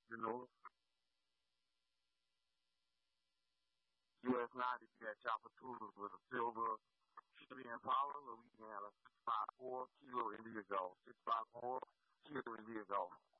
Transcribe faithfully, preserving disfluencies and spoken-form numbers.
You know, U S ninety had chopper tools with a silver Chevy Impala where we had a six five four kilo Indigo, six five four kilo Indigo.